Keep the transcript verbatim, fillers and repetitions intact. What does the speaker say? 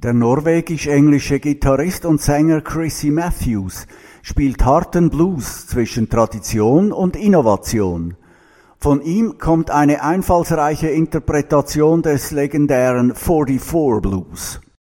Der norwegisch-englische Gitarrist und Sänger Chrissy Matthews spielt harten Blues zwischen Tradition und Innovation. Von ihm kommt eine einfallsreiche Interpretation des legendären forty-four Blues.